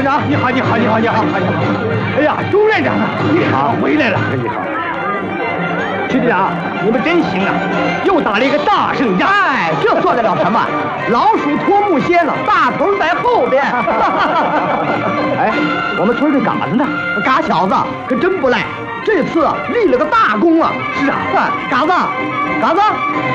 村长，你好，你好，你好，你好，你好！哎呀，朱院长啊，你好，回来了，你好。区队长，你们真行啊，又打了一个大胜仗。哎，这算得了什么？老鼠拖木楔了，大头在后边。哎，我们村这嘎子呢？嘎小子可真不赖，这次立了个大功啊！是啊，嘎子，嘎子。